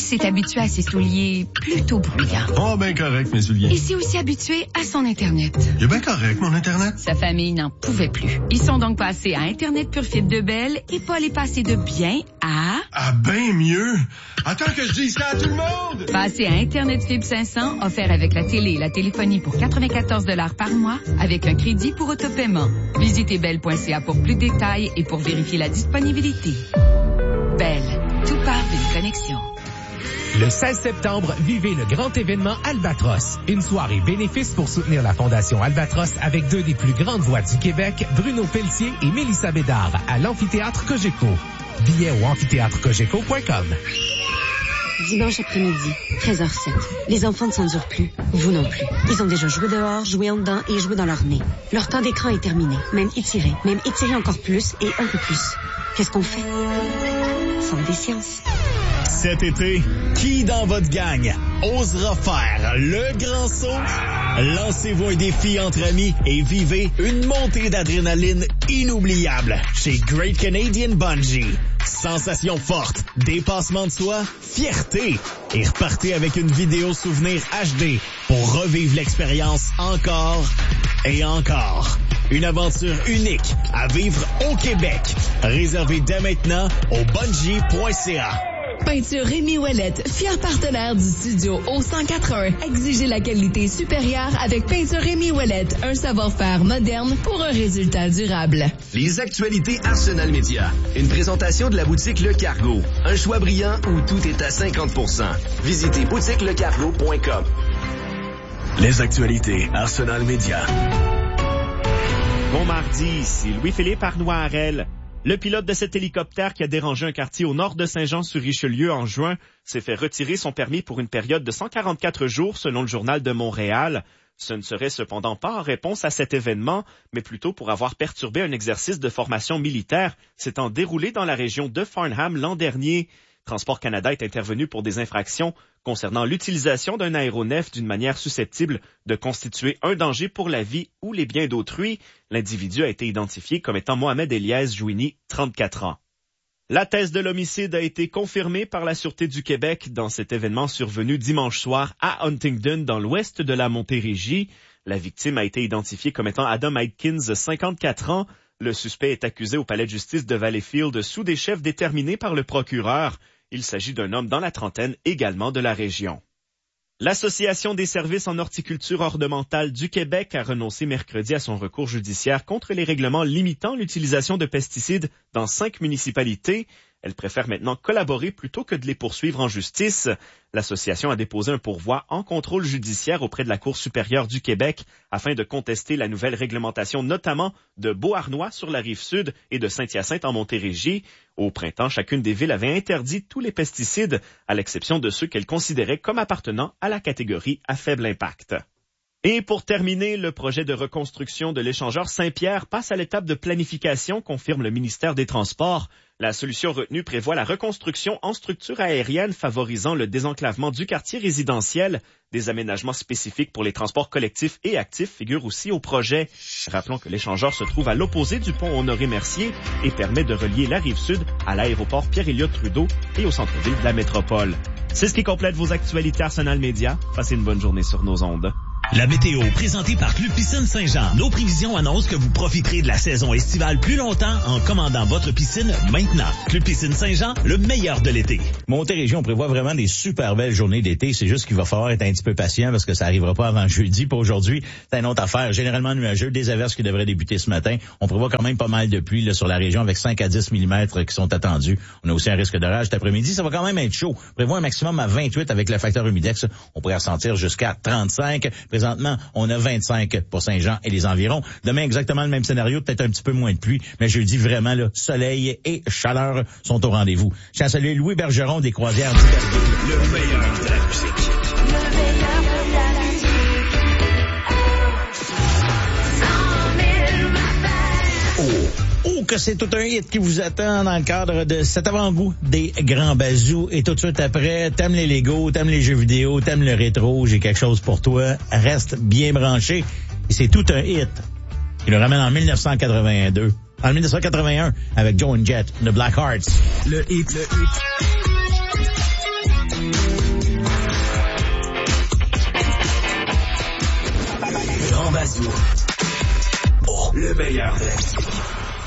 est habitué à ses souliers plutôt bruyants. Oh, ben correct, mes souliers. Et c'est aussi habitué à son Internet. Il est bien correct, mon Internet. Sa famille n'en pouvait plus. Ils sont donc passés à Internet Pure Fibre de Bell et Paul est passé de bien à... Ah, ben mieux. Attends que je dise ça à tout le monde. Passé à Internet Fibre 500, offert avec la télé et la téléphonie pour 94 $ par mois, avec un crédit pour autopaiement. Visitez bell.ca pour plus de détails et pour vérifier la disponibilité. Bell, tout part d'une connexion. Le 16 septembre, vivez le grand événement Albatros. Une soirée bénéfice pour soutenir la Fondation Albatros avec deux des plus grandes voix du Québec, Bruno Pelletier et Mélissa Bédard, à l'amphithéâtre Cogeco. Billets au amphitheatrecogeco.com. Dimanche après-midi, 13h07. Les enfants ne s'endurent plus. Vous non plus. Ils ont déjà joué dehors, joué en dedans et joué dans leur nez. Leur temps d'écran est terminé. Même étiré encore plus et un peu plus. Qu'est-ce qu'on fait? Centre des sciences. Cet été, qui dans votre gang osera faire le grand saut? Lancez-vous un défi entre amis et vivez une montée d'adrénaline inoubliable chez Great Canadian Bungee. Sensations fortes, dépassement de soi, fierté et repartez avec une vidéo souvenir HD pour revivre l'expérience encore et encore. Une aventure unique à vivre au Québec. Réservez dès maintenant au bungee.ca. Peinture Rémi Ouellette, fier partenaire du studio O181. Exigez la qualité supérieure avec Peinture Rémi Ouellette, un savoir-faire moderne pour un résultat durable. Les actualités Arsenal Média. Une présentation de la boutique Le Cargo. Un choix brillant où tout est à 50%. Visitez boutiquelecargo.com. Les actualités Arsenal Média. Bon mardi, ici Louis-Philippe Arnois-Harel. Le pilote de cet hélicoptère qui a dérangé un quartier au nord de Saint-Jean-sur-Richelieu en juin s'est fait retirer son permis pour une période de 144 jours selon le Journal de Montréal. Ce ne serait cependant pas en réponse à cet événement, mais plutôt pour avoir perturbé un exercice de formation militaire s'étant déroulé dans la région de Farnham l'an dernier. Transport Canada est intervenu pour des infractions concernant l'utilisation d'un aéronef d'une manière susceptible de constituer un danger pour la vie ou les biens d'autrui. L'individu a été identifié comme étant Mohamed Elias Jouini, 34 ans. La thèse de l'homicide a été confirmée par la Sûreté du Québec dans cet événement survenu dimanche soir à Huntingdon, dans l'ouest de la Montérégie. La victime a été identifiée comme étant Adam Atkins, 54 ans. Le suspect est accusé au palais de justice de Valleyfield sous des chefs déterminés par le procureur. Il s'agit d'un homme dans la trentaine, également de la région. L'Association des services en horticulture ornementale du Québec a renoncé mercredi à son recours judiciaire contre les règlements limitant l'utilisation de pesticides dans 5 municipalités. Elle préfère maintenant collaborer plutôt que de les poursuivre en justice. L'association a déposé un pourvoi en contrôle judiciaire auprès de la Cour supérieure du Québec afin de contester la nouvelle réglementation, notamment de Beauharnois sur la Rive-Sud et de Saint-Hyacinthe en Montérégie. Au printemps, chacune des villes avait interdit tous les pesticides, à l'exception de ceux qu'elle considérait comme appartenant à la catégorie à faible impact. Et pour terminer, le projet de reconstruction de l'échangeur Saint-Pierre passe à l'étape de planification, confirme le ministère des Transports. La solution retenue prévoit la reconstruction en structure aérienne favorisant le désenclavement du quartier résidentiel. Des aménagements spécifiques pour les transports collectifs et actifs figurent aussi au projet. Rappelons que l'échangeur se trouve à l'opposé du pont Honoré-Mercier et permet de relier la Rive-Sud à l'aéroport Pierre-Éliott-Trudeau et au centre-ville de la métropole. C'est ce qui complète vos actualités Arsenal Média. Passez une bonne journée sur nos ondes. La météo, présentée par Club Piscine Saint-Jean. Nos prévisions annoncent que vous profiterez de la saison estivale plus longtemps en commandant votre piscine maintenant. Club Piscine Saint-Jean, le meilleur de l'été. Montérégie, on prévoit vraiment des super belles journées d'été. C'est juste qu'il va falloir être un petit peu patient parce que ça arrivera pas avant jeudi. Pour aujourd'hui, c'est une autre affaire. Généralement nuageux, des averses qui devraient débuter ce matin. On prévoit quand même pas mal de pluie là, sur la région avec 5 à 10 mm qui sont attendus. On a aussi un risque d'orage cet après-midi. Ça va quand même être chaud. On prévoit un maximum à 28 avec le facteur humidex. On pourrait ressentir jusqu'à 35. Présentement, on a 25 pour Saint-Jean et les environs. Demain, exactement le même scénario, peut-être un petit peu moins de pluie, mais jeudi, vraiment, là, soleil et chaleur sont au rendez-vous. Je tiens à saluer Louis Bergeron des Croisières d'Iberville. Le meilleur de la musique. Le meilleur de la musique. Oh, que c'est tout un hit qui vous attend dans le cadre de cet avant-goût des Grands Bazous. Et tout de suite après, t'aimes les Legos, t'aimes les jeux vidéo, t'aimes le rétro, j'ai quelque chose pour toi. Reste bien branché. Et c'est tout un hit. Il le ramène en 1982. En 1981, avec Joe and Jet, The Black Hearts. Le hit. Jean Bazou. Oh, le meilleur de la musique.